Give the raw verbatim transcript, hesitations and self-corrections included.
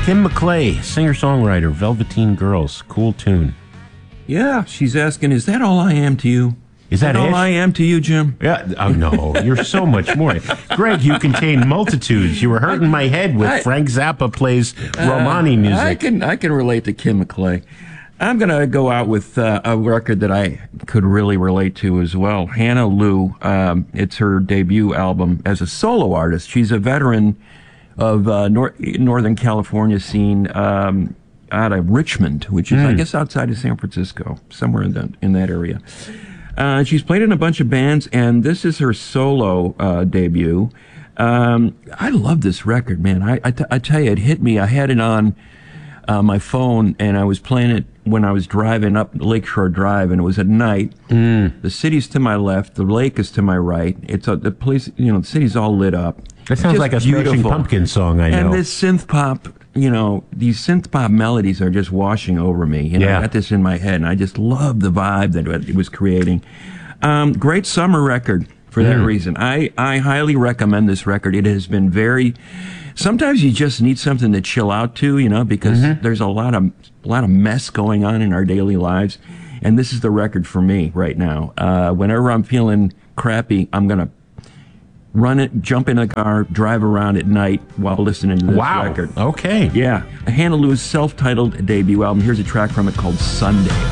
Kim McClay, singer-songwriter, Velveteen Girls. Cool tune. Yeah, she's asking, is that all I am to you? Is that, that all it? I am to you, Jim? Yeah. Oh, no. You're so much more. Greg, you contain multitudes. You were hurting my head with I, Frank Zappa plays Romani uh, music. I can I can relate to Kim McClay. I'm going to go out with uh, a record that I could really relate to as well. Hannah Lou. Um, it's her debut album as a solo artist. She's a veteran of uh, nor- Northern California scene um, out of Richmond, which is, mm. I guess, outside of San Francisco, somewhere in, the, in that area. Uh, she's played in a bunch of bands, and this is her solo uh, debut. Um, I love this record, man. I, I, t- I tell you, it hit me. I had it on uh, my phone, and I was playing it when I was driving up Lakeshore Drive, and it was at night. Mm. The city's to my left, the lake is to my right. It's a, the place, you know, the city's all lit up. That sounds Just like a beautiful. Smashing Pumpkins song, I know. And this synth pop, you know, these synth pop melodies are just washing over me. You know, yeah. I got this in my head, and I just love the vibe that it was creating. Um, great summer record for that mm. reason. I, I highly recommend this record. It has been very... Sometimes you just need something to chill out to, you know, because mm-hmm. there's a lot of a lot of mess going on in our daily lives, and this is the record for me right now. Uh, whenever I'm feeling crappy, I'm gonna run it, jump in the car, drive around at night while listening to this wow. record. Okay. Yeah. Hannah Lou's self-titled debut album. Here's a track from it called Sunday.